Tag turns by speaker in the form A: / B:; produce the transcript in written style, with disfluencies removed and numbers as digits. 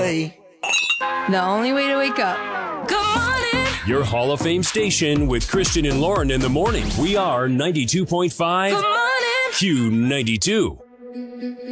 A: way.
B: The only way to wake up.
C: Good morning.
D: Your Hall of Fame station with Christian and Lauren in the morning. We are 92.5
C: Good morning.
D: Q92.